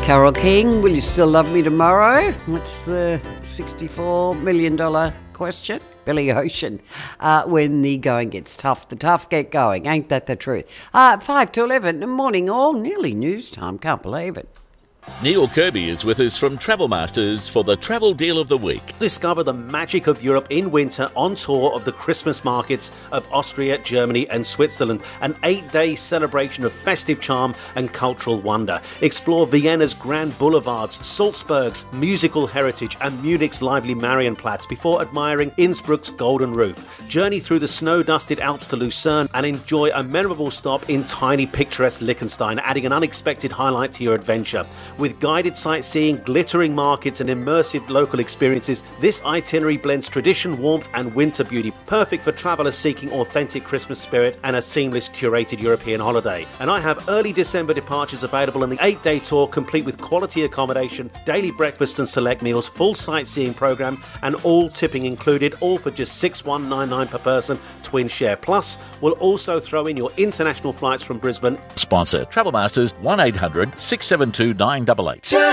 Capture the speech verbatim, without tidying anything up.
Carole King, will you still love me tomorrow? What's the sixty-four million dollars question? Billy Ocean. Uh, when the going gets tough, the tough get going. Ain't that the truth? Uh, five to eleven, morning all, nearly news time. Can't believe it. Neil Kirby is with us from Travel Masters for the travel deal of the week. Discover the magic of Europe in winter on tour of the Christmas markets of Austria, Germany and Switzerland. An eight-day celebration of festive charm and cultural wonder. Explore Vienna's grand boulevards, Salzburg's musical heritage and Munich's lively Marienplatz before admiring Innsbruck's golden roof. Journey through the snow-dusted Alps to Lucerne and enjoy a memorable stop in tiny picturesque Liechtenstein, adding an unexpected highlight to your adventure. With guided sightseeing, glittering markets and immersive local experiences, this itinerary blends tradition, warmth and winter beauty, perfect for travellers seeking authentic Christmas spirit and a seamless curated European holiday. And I have early December departures available in the eight-day tour, complete with quality accommodation, daily breakfast and select meals, full sightseeing programme and all tipping included, all for just six thousand one hundred ninety-nine dollars per person, twin share. Plus, we'll also throw in your international flights from Brisbane. Sponsor Travel Masters, one eight hundred six seven two nine eight eight.